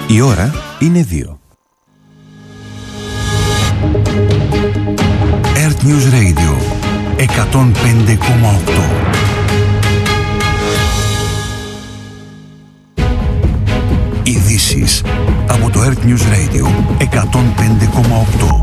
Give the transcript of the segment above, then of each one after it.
Η ώρα είναι 2. Earth News Radio 105,8. Ειδήσεις από το Earth News Radio 105,8.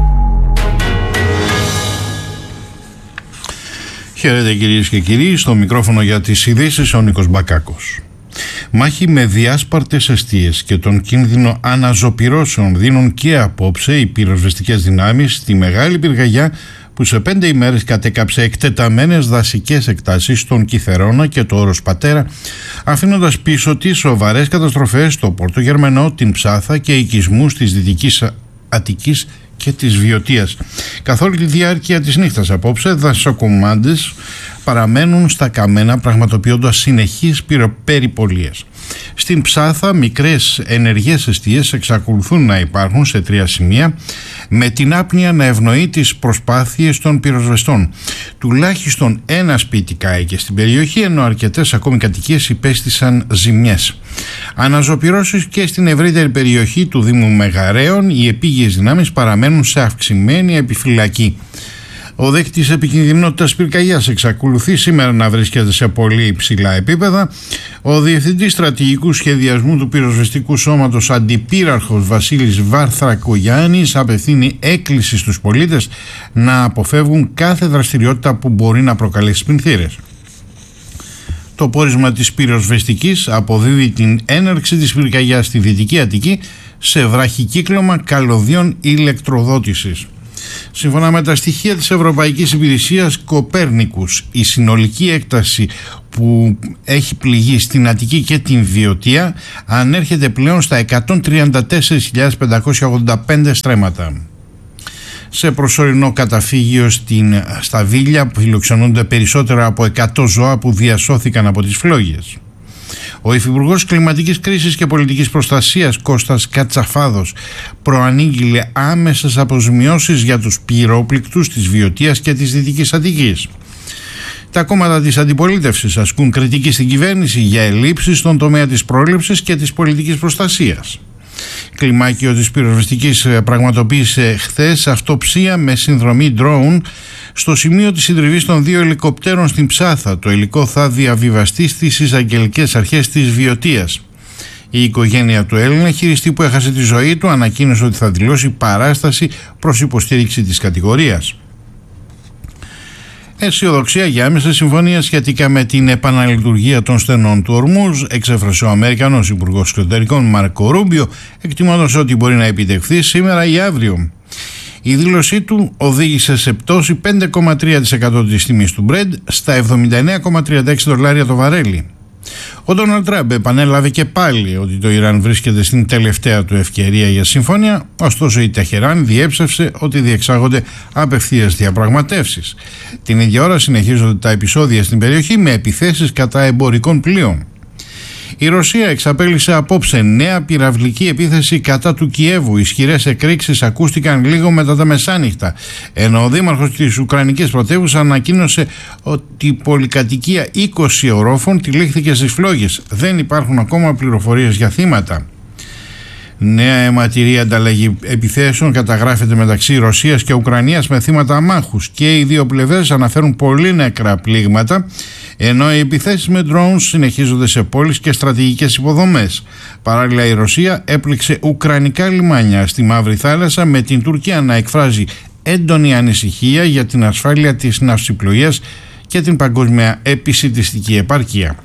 Χαίρετε κυρίες και κύριοι, στο μικρόφωνο για τις ειδήσεις ο Νίκος Μπακάκος. Μάχη με διάσπαρτες εστίες και τον κίνδυνο αναζωπυρώσεων δίνουν και απόψε οι πυροσβεστικές δυνάμεις στη μεγάλη πυρκαγιά που σε 5 ημέρες κατέκαψε εκτεταμένες δασικές εκτάσεις στον Κιθερώνα και το Όρος Πατέρα, αφήνοντας πίσω τις σοβαρές καταστροφές στο Πόρτο Γερμανό, την Ψάθα και οικισμούς της Δυτικής Αττικής και της Βιωτίας. Καθ' όλη τη διάρκεια της νύχτας απόψε, δασοκομάντες παραμένουν στα καμένα, πραγματοποιώντας συνεχείς περιπολίες. Στην Ψάθα, μικρές ενεργές εστίες εξακολουθούν να υπάρχουν σε 3 σημεία, με την άπνοια να ευνοεί τις προσπάθειες των πυροσβεστών. Τουλάχιστον ένα σπίτι κάηκε στην περιοχή, ενώ αρκετές ακόμη κατοικίες υπέστησαν ζημιές. Αναζωπυρώσεις και στην ευρύτερη περιοχή του Δήμου Μεγαρέων, οι επίγειες δυνάμεις παραμένουν σε αυξημένη επιφυλακή. Ο δείκτης επικινδυνότητας πυρκαγιάς εξακολουθεί σήμερα να βρίσκεται σε πολύ υψηλά επίπεδα. Ο Διευθυντής Στρατηγικού Σχεδιασμού του Πυροσβεστικού Σώματος, Αντιπύραρχος Βασίλης Βαρθρακογιάννης, απευθύνει έκκληση στους πολίτες να αποφεύγουν κάθε δραστηριότητα που μπορεί να προκαλέσει πλημμύρες. Το πόρισμα της πυροσβεστικής αποδίδει την έναρξη της πυρκαγιάς στη Δυτική Αττική σε βραχικύκλωμα καλωδίων ηλεκτροδότησης. Σύμφωνα με τα στοιχεία της Ευρωπαϊκής Υπηρεσίας Κοπέρνικους, η συνολική έκταση που έχει πληγεί στην Αττική και την Βιωτία ανέρχεται πλέον στα 134.585 στρέμματα. Σε προσωρινό καταφύγιο στα Βίλια που φιλοξενούνται περισσότερα από 100 ζώα που διασώθηκαν από τις φλόγες. Ο Υφυπουργός Κλιματικής Κρίσης και Πολιτικής Προστασίας Κώστας Κατσαφάδος προανήγγειλε άμεσες αποζημιώσεις για τους πυρόπληκτους της Βιωτίας και της Δυτικής Αττικής. Τα κόμματα της αντιπολίτευσης ασκούν κριτική στην κυβέρνηση για ελλείψεις στον τομέα της πρόληψης και της πολιτικής προστασίας. Κλιμάκιο της πυροσβεστικής πραγματοποίησε χθες αυτοψία με συνδρομή drone στο σημείο της συντριβής των 2 ελικοπτέρων στην Ψάθα. Το υλικό θα διαβιβαστεί στις εισαγγελικές αρχές της Βιωτίας. Η οικογένεια του Έλληνα χειριστή που έχασε τη ζωή του ανακοίνωσε ότι θα δηλώσει παράσταση προς υποστήριξη της κατηγορίας. Αισιοδοξία για άμεσα συμφωνία σχετικά με την επαναλειτουργία των στενών του Ορμούζ εξέφρασε ο Αμερικανός Υπουργός Εξωτερικών Μάρκο Ρούμπιο, εκτιμώντας ότι μπορεί να επιτευχθεί σήμερα ή αύριο. Η δήλωσή του οδήγησε σε πτώση 5,3% της τιμής του Brent στα $79,36 το βαρέλι. Ο Ντόναλντ Τραμπ επανέλαβε και πάλι ότι το Ιράν βρίσκεται στην τελευταία του ευκαιρία για συμφωνία, ωστόσο η Τεχεράν διέψευσε ότι διεξάγονται απευθείας διαπραγματεύσεις. Την ίδια ώρα συνεχίζονται τα επεισόδια στην περιοχή με επιθέσεις κατά εμπορικών πλοίων. Η Ρωσία εξαπέλυσε απόψε νέα πυραυλική επίθεση κατά του Κιέβου. Ισχυρές εκρήξεις ακούστηκαν λίγο μετά τα μεσάνυχτα, ενώ ο δήμαρχος της Ουκρανικής πρωτεύουσας ανακοίνωσε ότι η πολυκατοικία 20 ορόφων τυλίχθηκε στις φλόγες. Δεν υπάρχουν ακόμα πληροφορίες για θύματα. Νέα αιματηρή ανταλλαγή επιθέσεων καταγράφεται μεταξύ Ρωσίας και Ουκρανίας με θύματα αμάχους και οι δύο πλευρές αναφέρουν πολύ νεκρά πλήγματα, ενώ οι επιθέσεις με drones συνεχίζονται σε πόλεις και στρατηγικές υποδομές. Παράλληλα, η Ρωσία έπληξε ουκρανικά λιμάνια στη Μαύρη Θάλασσα, με την Τουρκία να εκφράζει έντονη ανησυχία για την ασφάλεια της ναυσιπλοείας και την παγκόσμια επισιτιστική επάρκεια.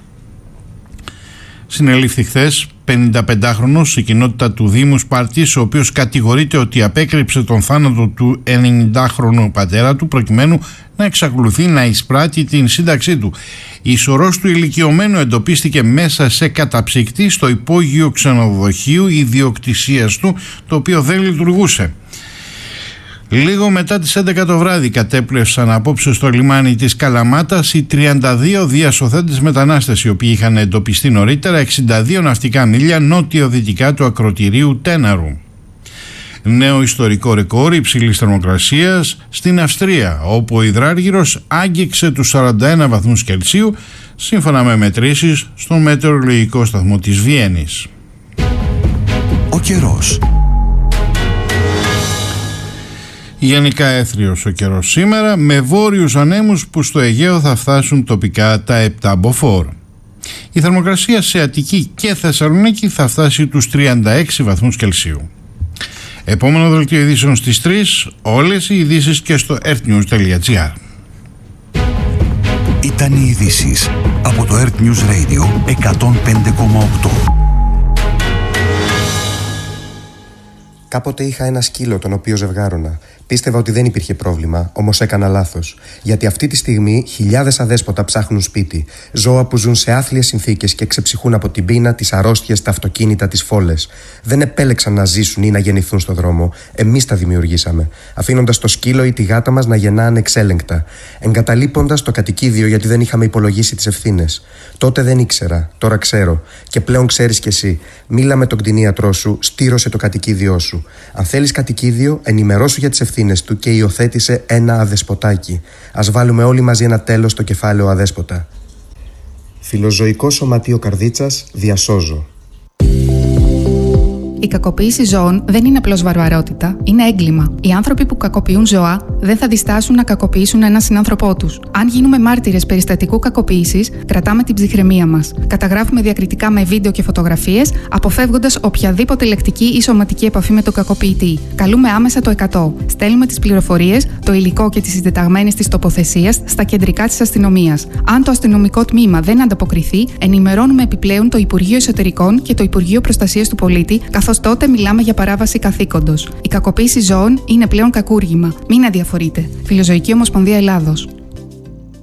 Συνελήφθη χθες 55χρονος στην κοινότητα του Δήμου Σπάρτης, ο οποίος κατηγορείται ότι απέκρυψε τον θάνατο του 90χρονου πατέρα του προκειμένου να εξακολουθεί να εισπράττει την σύνταξή του. Η σωρός του ηλικιωμένου εντοπίστηκε μέσα σε καταψυκτή στο υπόγειο ξενοδοχείου ιδιοκτησίας του, το οποίο δεν λειτουργούσε. Λίγο μετά τις 11 το βράδυ κατέπλευσαν απόψε στο λιμάνι της Καλαμάτας οι 32 διασωθέντες μετανάστες, οι οποίοι είχαν εντοπιστεί νωρίτερα 62 ναυτικά μίλια νότιο-δυτικά του ακροτηρίου Τέναρου. Νέο ιστορικό ρεκόρ υψηλής θερμοκρασίας στην Αυστρία, όπου ο υδράργυρος άγγιξε τους 41 βαθμούς Κελσίου, σύμφωνα με μετρήσεις στον μετεωρολογικό σταθμό της Βιέννης. ο καιρός. Γενικά έθριος ο καιρός σήμερα, με βόρειους ανέμους που στο Αιγαίο θα φτάσουν τοπικά τα 7 μποφόρ. Η θερμοκρασία σε Αττική και Θεσσαλονίκη θα φτάσει τους 36 βαθμούς Κελσίου. Επόμενο δελτίο ειδήσεων στις 3, όλες οι ειδήσεις και στο earthnews.gr. Ήταν οι ειδήσεις από το Earth News Radio 105,8. Κάποτε είχα ένα σκύλο τον οποίο ζευγάρωνα. Πίστευα ότι δεν υπήρχε πρόβλημα, όμως έκανα λάθος. Γιατί αυτή τη στιγμή χιλιάδες αδέσποτα ψάχνουν σπίτι. Ζώα που ζουν σε άθλιες συνθήκες και ξεψυχούν από την πείνα, τις αρρώστιες, τα αυτοκίνητα, τις φόλες. Δεν επέλεξαν να ζήσουν ή να γεννηθούν στον δρόμο. Εμείς τα δημιουργήσαμε. Αφήνοντας το σκύλο ή τη γάτα μας να γεννά ανεξέλεγκτα. Εγκαταλείποντας το κατοικίδιο γιατί δεν είχαμε υπολογίσει τις ευθύνες. Τότε δεν ήξερα, τώρα ξέρω. Και πλέον ξέρεις κι εσύ. Μίλα με τον κτηνίατρό σου, στήρωσε το κατοικίδιό σου. Αν θέλεις κατοικίδιο, ενημερώσου για τις ευθύνες του και υιοθέτησε ένα αδεσποτάκι. Ας βάλουμε όλοι μαζί ένα τέλος στο κεφάλαιο αδέσποτα. Φιλοζωικό Σωματείο Καρδίτσας, διασώζω. Η κακοποίηση ζώων δεν είναι απλώς βαρβαρότητα, είναι έγκλημα. Οι άνθρωποι που κακοποιούν ζώα δεν θα διστάσουν να κακοποιήσουν έναν συνάνθρωπό τους. Αν γίνουμε μάρτυρες περιστατικού κακοποίησης, κρατάμε την ψυχραιμία μας. Καταγράφουμε διακριτικά με βίντεο και φωτογραφίες, αποφεύγοντας οποιαδήποτε λεκτική ή σωματική επαφή με τον κακοποιητή. Καλούμε άμεσα το 100. Στέλνουμε τις πληροφορίες, το υλικό και τις συντεταγμένες της τοποθεσίας στα κεντρικά της αστυνομίας. Αν το αστυνομικό τμήμα δεν ανταποκριθεί, ενημερώνουμε επιπλέον το Υπουργείο Εσωτερικών και το Υπουργείο Προστασίας του Πολίτη, καθώς τότε μιλάμε για παράβαση καθήκοντος. Η κακοποίηση ζώων είναι πλέον κακούργημα. Μην αδιαφορείτε. Φιλοζωική Ομοσπονδία Ελλάδος.